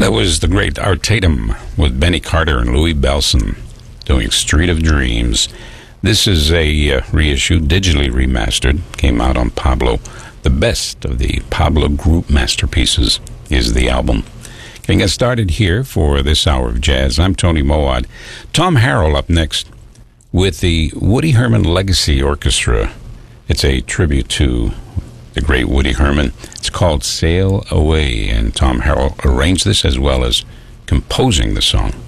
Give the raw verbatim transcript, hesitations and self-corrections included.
That was the great Art Tatum with Benny Carter and Louis Bellson doing Street of Dreams. This is a uh, reissue, digitally remastered, came out on Pablo. The best of the Pablo Group masterpieces is the album. Getting us started here for this hour of jazz. I'm Tony Moad. Tom Harrell up next with the Woody Herman Legacy Orchestra. It's a tribute to the great Woody Herman. It's called Sail Away, and Tom Harrell arranged this as well as composing the song.